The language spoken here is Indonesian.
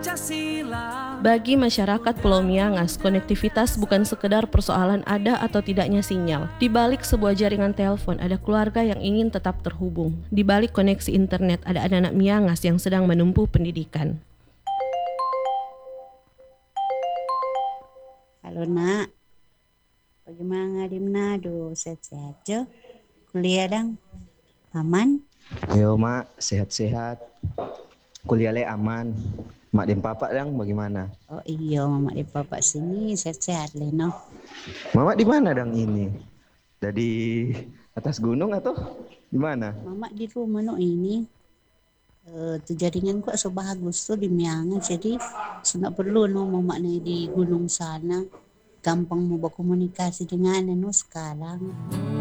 Bagi masyarakat Pulau Miangas, konektivitas bukan sekedar persoalan ada atau tidaknya sinyal. Di balik sebuah jaringan telepon, ada keluarga yang ingin tetap terhubung. Di balik koneksi internet, ada anak-anak Miangas yang sedang menempuh pendidikan. Halo nak, bagaimana di Manado? Sehat-sehat jo? Kuliah dang? Aman? Yo mak, sehat-sehat. Kuliah le aman. Mak dan papa dang bagaimana? Oh iya, mama di papa sini sehat-sehat le no. Mama di mana dang ini? Dari atas gunung atau di mana? Mama di rumah no ini. Tu jaringan kok so bagus tuh di Miangas, jadi nggak perlu no mama nih di gunung sana. Gampang mau berkomunikasi dengan no sekarang.